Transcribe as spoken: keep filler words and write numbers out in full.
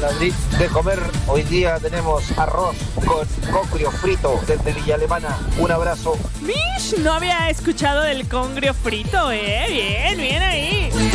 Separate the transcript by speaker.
Speaker 1: Madrid. De comer, hoy día tenemos arroz con congrio frito desde Villa Alemana. Un abrazo.
Speaker 2: Mish, no había escuchado del congrio frito, eh. Bien, bien ahí.